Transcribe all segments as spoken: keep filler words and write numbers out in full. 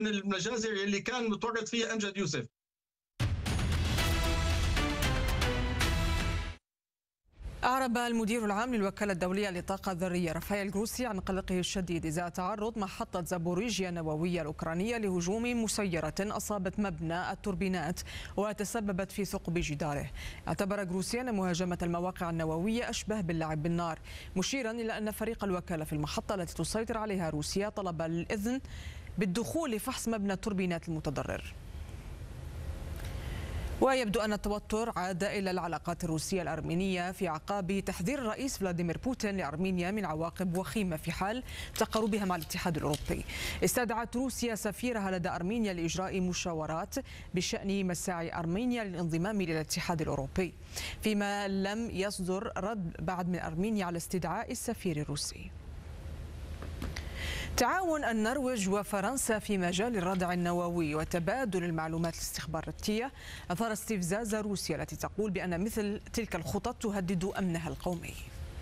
المجازر اللي كان متورط فيها أمجد يوسف. أعرب المدير العام للوكالة الدولية للطاقة الذرية رافائيل جروسي عن قلقه الشديد إزاء تعرض محطة زابوريجيا النووية الأوكرانية لهجوم مسيرة أصابت مبنى التوربينات وتسببت في ثقب جداره. اعتبر جروسي أن مهاجمة المواقع النووية أشبه باللعب بالنار، مشيرا إلى أن فريق الوكالة في المحطة التي تسيطر عليها روسيا طلب الإذن بالدخول لفحص مبنى التوربينات المتضرر. ويبدو أن التوتر عاد إلى العلاقات الروسية الأرمينية في أعقاب تحذير الرئيس فلاديمير بوتين لأرمينيا من عواقب وخيمة في حال تقاربها مع الاتحاد الأوروبي. استدعت روسيا سفيرها لدى أرمينيا لإجراء مشاورات بشأن مساعي أرمينيا للانضمام إلى الاتحاد الأوروبي، فيما لم يصدر رد بعد من أرمينيا على استدعاء السفير الروسي. تعاون النرويج وفرنسا في مجال الردع النووي وتبادل المعلومات الاستخباراتية أثار استفزاز روسيا التي تقول بأن مثل تلك الخطط تهدد أمنها القومي.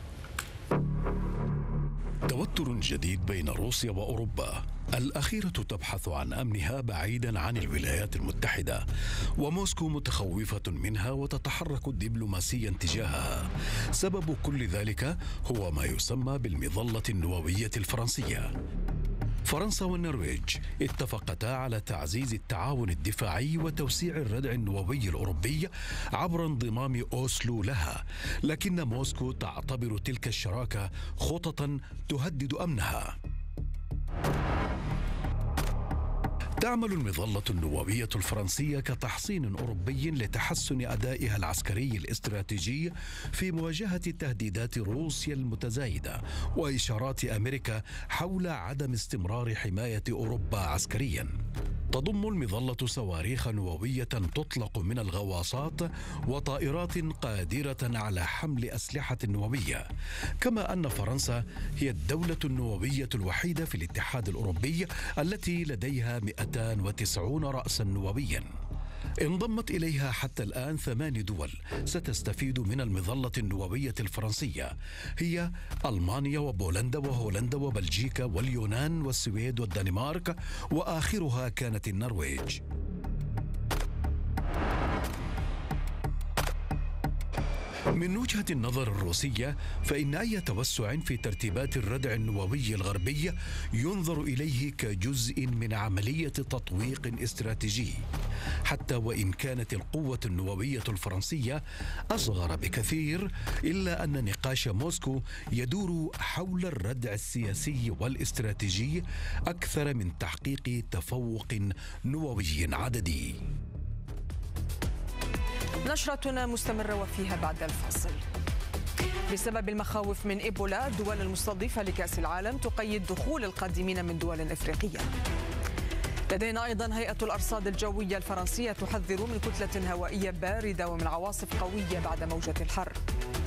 توتر جديد بين روسيا وأوروبا، الأخيرة تبحث عن أمنها بعيدا عن الولايات المتحدة، وموسكو متخوفة منها وتتحرك دبلوماسيا تجاهها. سبب كل ذلك هو ما يسمى بالمظلة النووية الفرنسية. فرنسا والنرويج اتفقتا على تعزيز التعاون الدفاعي وتوسيع الردع النووي الأوروبي عبر انضمام أوسلو لها، لكن موسكو تعتبر تلك الشراكة خططا تهدد أمنها. تعمل المظلة النووية الفرنسية كتحصين أوروبي لتحسن أدائها العسكري الاستراتيجي في مواجهة تهديدات روسيا المتزايدة وإشارات أمريكا حول عدم استمرار حماية أوروبا عسكريا. تضم المظلة صواريخ نووية تطلق من الغواصات وطائرات قادرة على حمل أسلحة نووية، كما أن فرنسا هي الدولة النووية الوحيدة في الاتحاد الأوروبي التي لديها مئتين وتسعين رأسا نوويا. انضمت إليها حتى الآن ثمان دول ستستفيد من المظلة النووية الفرنسية، هي ألمانيا وبولندا وهولندا وبلجيكا واليونان والسويد والدنمارك، وآخرها كانت النرويج. من وجهة النظر الروسية فإن أي توسع في ترتيبات الردع النووي الغربي ينظر إليه كجزء من عملية تطويق استراتيجي، حتى وإن كانت القوة النووية الفرنسية أصغر بكثير، إلا أن نقاش موسكو يدور حول الردع السياسي والاستراتيجي أكثر من تحقيق تفوق نووي عددي. نشرتنا مستمرة وفيها بعد الفاصل. بسبب المخاوف من إيبولا، الدول المستضيفة لكأس العالم تقيد دخول القادمين من دول إفريقية. لدينا أيضا هيئة الأرصاد الجوية الفرنسية تحذر من كتلة هوائية باردة ومن عواصف قوية بعد موجة الحر.